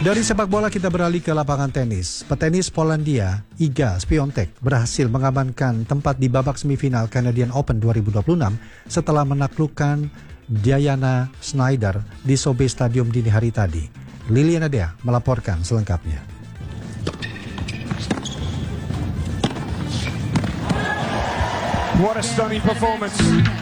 Dari sepak bola kita beralih ke lapangan tenis. Petenis Polandia, Iga Świątek, berhasil mengamankan tempat di babak semifinal Canadian Open 2026 setelah menaklukkan Diana Schneider di Sobe Stadium dini hari tadi. Liliana Dea melaporkan selengkapnya. What a stunning performance.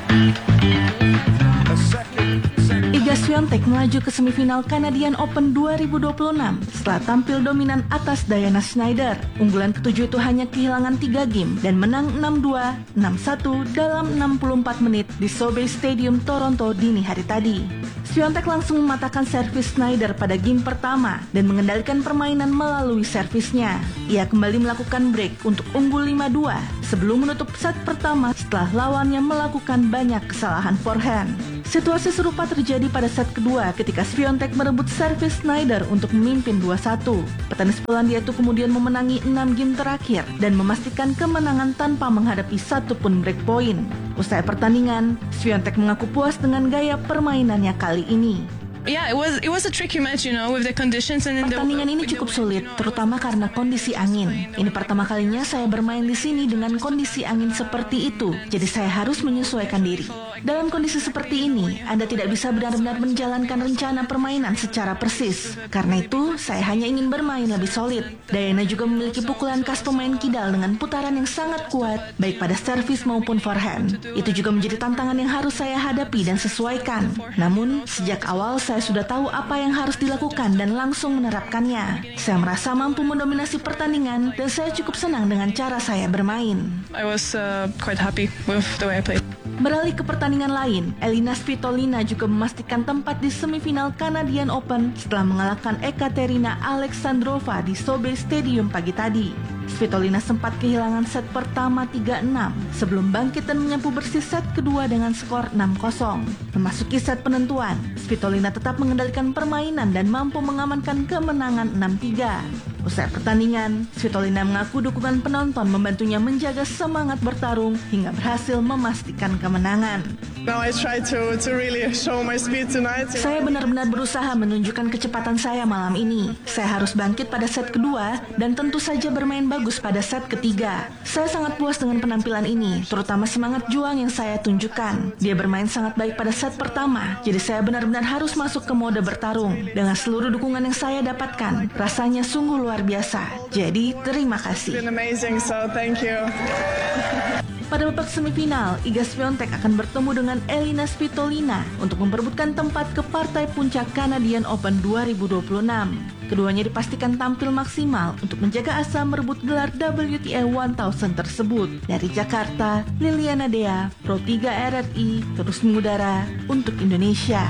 Iga Świątek melaju ke semifinal Canadian Open 2026 setelah tampil dominan atas Diana Schneider. Unggulan ketujuh itu hanya kehilangan 3 game dan menang 6-2, 6-1 dalam 64 menit di Sobe Stadium Toronto dini hari tadi. Świątek langsung mematahkan servis Schneider pada game pertama dan mengendalikan permainan melalui servisnya. Ia kembali melakukan break untuk unggul 5-2 sebelum menutup set pertama setelah lawannya melakukan banyak kesalahan forehand. Situasi serupa terjadi pada set kedua ketika Świątek merebut servis Schneider untuk memimpin 2-1. Petenis Polandia itu kemudian memenangi 6 game terakhir dan memastikan kemenangan tanpa menghadapi satu pun break point. Usai pertandingan, Świątek mengaku puas dengan gaya permainannya kali ini. Yeah, it was a tricky match, with the conditions and Pertandingan ini cukup sulit, terutama karena kondisi angin. Ini pertama kalinya saya bermain di sini dengan kondisi angin seperti itu, jadi saya harus menyesuaikan diri. Dalam kondisi seperti ini, Anda tidak bisa benar-benar menjalankan rencana permainan secara persis. Karena itu, saya hanya ingin bermain lebih solid. Diana juga memiliki pukulan khas pemain kidal dengan putaran yang sangat kuat, baik pada servis maupun forehand. Itu juga menjadi tantangan yang harus saya hadapi dan sesuaikan. Namun, sejak awal saya sudah tahu apa yang harus dilakukan dan langsung menerapkannya. Saya merasa mampu mendominasi pertandingan dan saya cukup senang dengan cara saya bermain. I was quite happy with the way I played. Beralih ke pertandingan lain, Elina Svitolina juga memastikan tempat di semifinal Canadian Open setelah mengalahkan Ekaterina Alexandrova di Sobe Stadium pagi tadi. Svitolina sempat kehilangan set pertama 3-6 sebelum bangkit dan menyapu bersih set kedua dengan skor 6-0. Memasuki set penentuan, Svitolina tetap mengendalikan permainan dan mampu mengamankan kemenangan 6-3. Usai pertandingan, Svitolina mengaku dukungan penonton membantunya menjaga semangat bertarung hingga berhasil memastikan kemenangan. Now I try to really show my speed tonight. Saya benar-benar berusaha menunjukkan kecepatan saya malam ini. Saya harus bangkit pada set kedua dan tentu saja bermain bagus pada set ketiga. Saya sangat puas dengan penampilan ini, terutama semangat juang yang saya tunjukkan. Dia bermain sangat baik pada set pertama, jadi saya benar-benar harus masuk ke mode bertarung. Dengan seluruh dukungan yang saya dapatkan, rasanya sungguh luar biasa. Jadi, terima kasih. It's been amazing, so thank you. Pada babak semifinal, Iga Świątek akan bertemu dengan Elina Svitolina untuk memperebutkan tempat ke partai puncak Canadian Open 2026. Keduanya dipastikan tampil maksimal untuk menjaga asa merebut gelar WTA 1000 tersebut. Dari Jakarta, Liliana Dea, Pro 3 RRI, terus mengudara untuk Indonesia.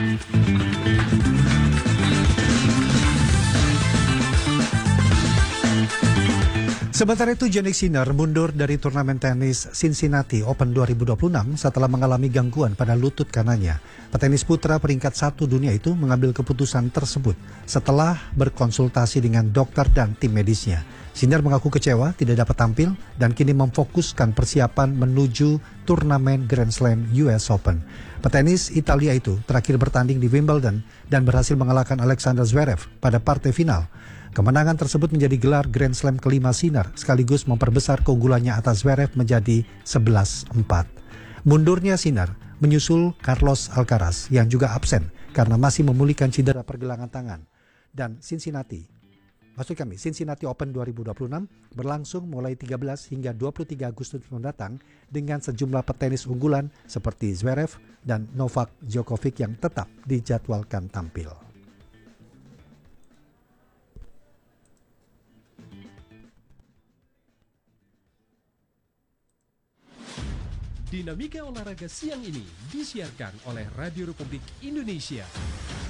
Sementara itu, Jannik Sinner mundur dari turnamen tenis Cincinnati Open 2026 setelah mengalami gangguan pada lutut kanannya. Petenis putra peringkat 1 dunia itu mengambil keputusan tersebut setelah berkonsultasi dengan dokter dan tim medisnya. Sinner mengaku kecewa tidak dapat tampil dan kini memfokuskan persiapan menuju turnamen Grand Slam US Open. Petenis Italia itu terakhir bertanding di Wimbledon dan berhasil mengalahkan Alexander Zverev pada partai final. Kemenangan tersebut menjadi gelar Grand Slam kelima Sinner sekaligus memperbesar keunggulannya atas Zverev menjadi 11-4. Mundurnya Sinner menyusul Carlos Alcaraz yang juga absen karena masih memulihkan cedera pergelangan tangan. Dan Cincinnati Open 2026 berlangsung mulai 13 hingga 23 Agustus mendatang dengan sejumlah petenis unggulan seperti Zverev dan Novak Djokovic yang tetap dijadwalkan tampil. Dinamika olahraga siang ini disiarkan oleh Radio Republik Indonesia.